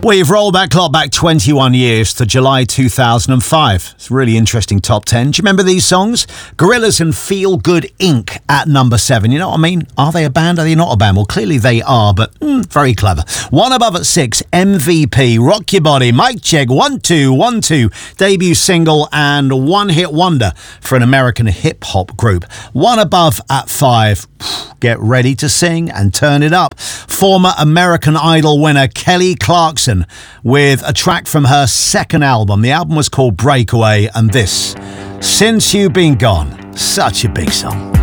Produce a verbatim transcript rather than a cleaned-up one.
We've rolled that clock back twenty-one years to July two thousand five. It's a really interesting top ten. Do you remember these songs? Gorillaz and Feel Good Incorporated at number seven. You know what I mean? Are they a band? Are they not a band? Well, clearly they are, but mm, very clever. One above at six, M V P, Rock Your Body, Mic Check, one two one two, debut single and one hit wonder for an American hip-hop group. One above at five, get ready to sing and turn it up. Former American Idol winner Kelly Clarkson with a track from her second album. The album was called Breakaway, and this, Since You've Been Gone. Such a big song.